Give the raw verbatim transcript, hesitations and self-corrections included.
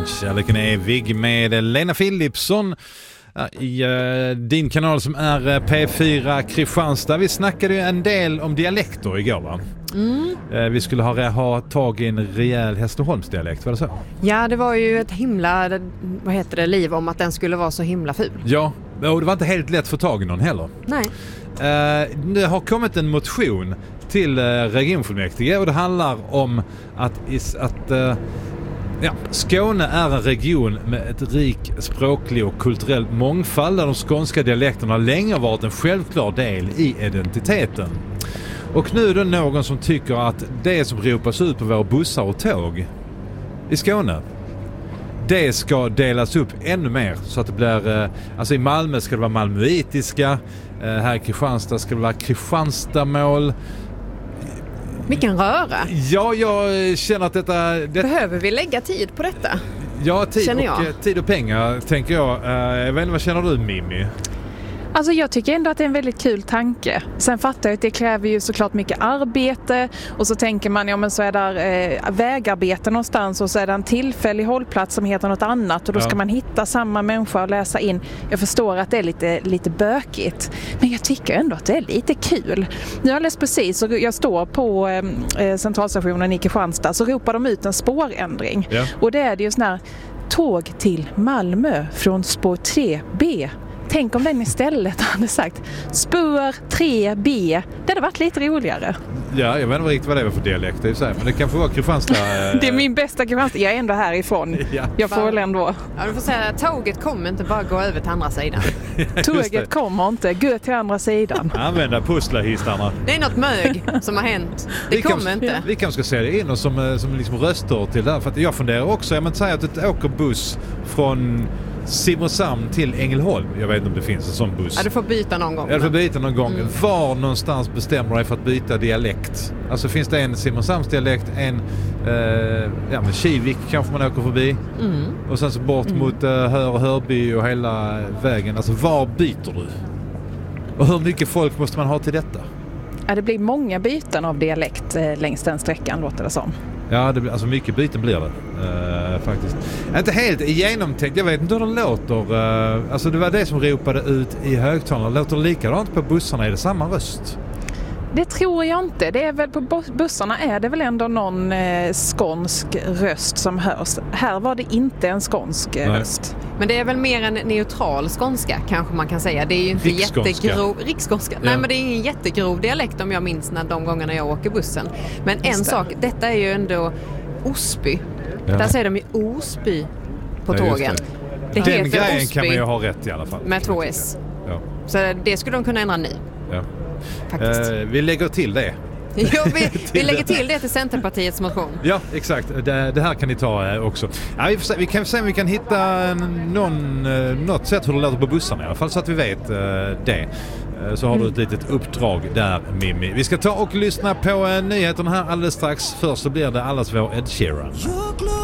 Kärleken är evig med Lena Philipsson i uh, din kanal som är P fyra Kristianstad. Vi snackade ju en del om dialekter igår, va? Mm. Uh, vi skulle ha, ha tag i en rejäl Hässleholmsdialekt, var det så? Ja, det var ju ett himla, vad heter det, liv om att den skulle vara så himla ful. Ja, och det var inte helt lätt att få tag i någon heller. Nej. Uh, det har kommit en motion till uh, regionfullmäktige och det handlar om att, is, att uh, ja, Skåne är en region med ett rik språklig och kulturell mångfald där de skånska dialekterna länge har varit en självklar del i identiteten. Och nu är det någon som tycker att det som ropas ut på våra bussar och tåg i Skåne, det ska delas upp ännu mer så att det blir, alltså i Malmö ska det vara malmöitiska, här i Kristianstad ska det vara Kristianstadmål. Vilken röra. Ja, jag känner att detta... Det... Behöver vi lägga tid på detta? Ja, tid och, jag. tid och pengar, tänker jag. Jag vet inte, vad känner du, Mimmi? Alltså jag tycker ändå att det är en väldigt kul tanke. Sen fattar jag att det kräver ju såklart mycket arbete. Och så tänker man, ja men så är där eh, vägarbete någonstans och så är det en tillfällig hållplats som heter något annat. Och då ska ja. man hitta samma människa och läsa in. Jag förstår att det är lite, lite bökigt. Men jag tycker ändå att det är lite kul. Nu har jag läst precis och jag står på eh, centralstationen i Kristianstad så ropar de ut en spårändring. Ja. Och det är det ju sån här tåg till Malmö från spår tre B. Tänk om den istället hade sagt spår tre B. Det hade varit lite roligare. Ja, jag vet inte riktigt vad det var för dialekt i sig, men det kan få vara Kristianstad. Det är min bästa Kristianstad. Jag är ändå härifrån. Ja. Jag får väl ändå. Ja, du får säga att tåget kommer inte bara gå över till andra sidan. Tåget kommer inte gå till andra sidan. Använda pusslahistarna. Det är något mög som har hänt. Det vi kommer kan, inte. Vi kanske ska sälja in oss som, som liksom röster till det här. För att jag funderar också, jag menar, säga att det åker buss från Simrishamn till Ängelholm. Jag vet inte om det finns en sån buss. Ja, du får byta någon gång. Ja, du får byta någon gång. Mm. Var någonstans bestämmer dig för att byta dialekt? Alltså finns det en Simrishamns dialekt, en eh, ja, men Kivik kanske man åker förbi. Mm. Och sen så bort mm. mot eh, Hör och Hörby och hela vägen. Alltså var byter du? Och hur mycket folk måste man ha till detta? Ja, det blir många byten av dialekt eh, längs den sträckan, låter det som. Ja, det blir, alltså mycket byten blir det uh, faktiskt. Inte helt genomtänkt, jag vet inte hur det låter. Uh, alltså det var det som ropade ut i högtalarna. Låter det likadant på bussarna? Är det samma röst? Det tror jag inte. Det är väl på bussarna är det väl ändå någon eh, skånsk röst som hörs. Här var det inte en skånsk eh, röst. Men det är väl mer en neutral skånska kanske man kan säga. Det är ju inte jättegrov riksskånska. Ja. Nej, men det är ingen jättegrov dialekt om jag minns när de gångerna jag åker bussen. Men en sak, detta är ju ändå Osby. Ja. Där säger de ju Osby på ja, tågen. Det. Det Den grejen Osby kan man ju ha rätt i alla fall. Med två S. Ja. Så det skulle de kunna ändra nu. Ja. Faktiskt. Eh, vi lägger till det. Jo, vi, vi lägger till det till Centerpartiets motion. Ja, exakt. Det, det här kan ni ta eh, också. Ja, vi, får se, vi kan se om vi kan hitta någon, eh, något sätt hur det låter på bussarna i alla fall så att vi vet eh, det. Eh, så har mm. du ett litet uppdrag där, Mimmi. Vi ska ta och lyssna på eh, nyheterna här alldeles strax. Först så blir det allas vår Ed Sheeran.